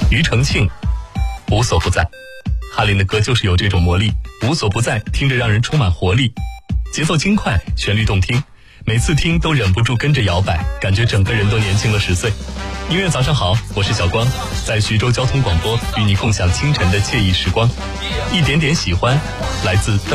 庾澄庆，无所不在。哈林的歌就是有这种魔力，无所不在，听着让人充满活力，节奏轻快，旋律动听，每次听都忍不住跟着摇摆，感觉整个人都年轻了10岁。音乐早上好，我是小光，在徐州交通广播与你共享清晨的惬意时光。一点点喜欢，来自